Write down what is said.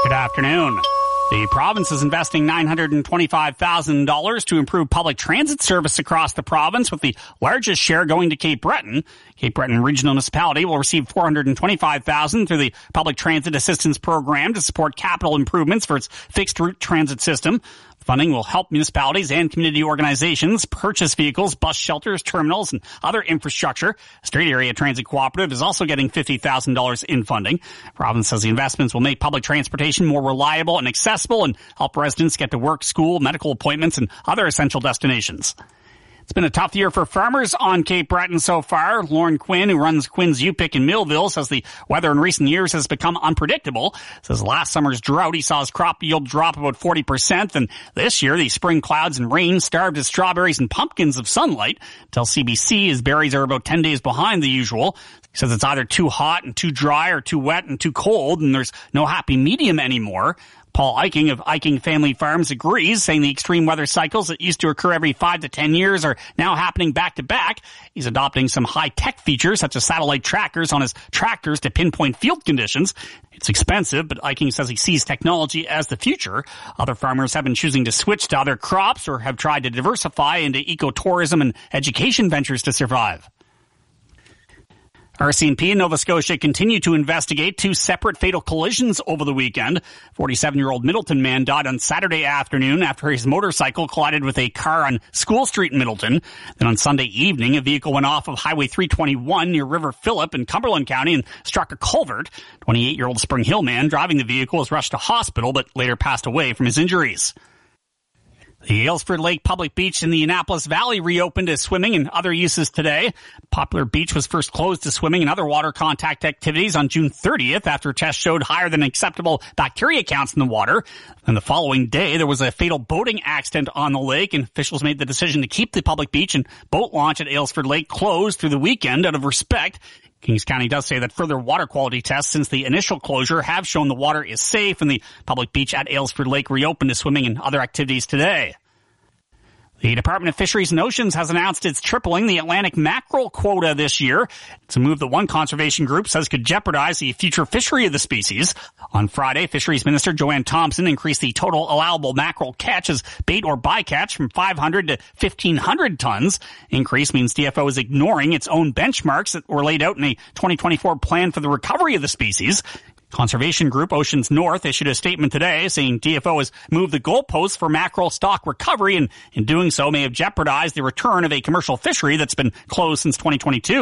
Good afternoon. The province is investing $925,000 to improve public transit service across the province, with the largest share going to Cape Breton. Cape Breton Regional Municipality will receive $425,000 through the Public Transit Assistance Program to support capital improvements for its fixed route transit system. Funding will help municipalities and community organizations purchase vehicles, bus shelters, terminals, and other infrastructure. Strait Area Transit Cooperative is also getting $50,000 in funding. The province says the investments will make public transportation more reliable and accessible and help residents get to work, school, medical appointments, and other essential destinations. It's been a tough year for farmers on Cape Breton so far. Lauren Quinn, who runs Quinn's U-Pick in Millville, says the weather in recent years has become unpredictable. Says last summer's drought, he saw his crop yield drop about 40%. And this year, the spring clouds and rain starved his strawberries and pumpkins of sunlight. Tell CBC his berries are about 10 days behind the usual. He says it's either too hot and too dry or too wet and too cold, and there's no happy medium anymore. Paul Eiking of Eiking Family Farms agrees, saying the extreme weather cycles that used to occur every 5 to 10 years are now happening back to back. He's adopting some high-tech features such as satellite trackers on his tractors to pinpoint field conditions. It's expensive, but Eiking says he sees technology as the future. Other farmers have been choosing to switch to other crops or have tried to diversify into ecotourism and education ventures to survive. RCMP in Nova Scotia continue to investigate 2 separate fatal collisions over the weekend. 47-year-old Middleton man died on Saturday afternoon after his motorcycle collided with a car on School Street in Middleton. Then on Sunday evening, a vehicle went off of Highway 321 near River Phillip in Cumberland County and struck a culvert. 28-year-old Spring Hill man driving the vehicle was rushed to hospital but later passed away from his injuries. The Aylesford Lake Public Beach in the Annapolis Valley reopened to swimming and other uses today. Poplar Beach was first closed to swimming and other water contact activities on June 30th after tests showed higher than acceptable bacteria counts in the water. And the following day, there was a fatal boating accident on the lake, and officials made the decision to keep the public beach and boat launch at Aylesford Lake closed through the weekend out of respect. Kings County does say that further water quality tests since the initial closure have shown the water is safe, and the public beach at Aylesford Lake reopened to swimming and other activities today. The Department of Fisheries and Oceans has announced it's tripling the Atlantic mackerel quota this year. It's a move that one conservation group says could jeopardize the future fishery of the species. On Friday, Fisheries Minister Joanne Thompson increased the total allowable mackerel catch as bait or bycatch from 500 to 1,500 tons. Increase means DFO is ignoring its own benchmarks that were laid out in a 2024 plan for the recovery of the species. Conservation group Oceans North issued a statement today saying DFO has moved the goalposts for mackerel stock recovery and in doing so may have jeopardized the return of a commercial fishery that's been closed since 2022.